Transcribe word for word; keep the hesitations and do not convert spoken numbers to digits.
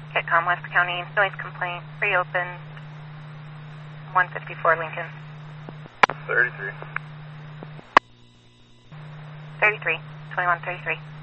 Kitcom, West County, noise complaint, reopened, one fifty-four Lincoln. thirty-three. thirty-three, twenty-one thirty-three.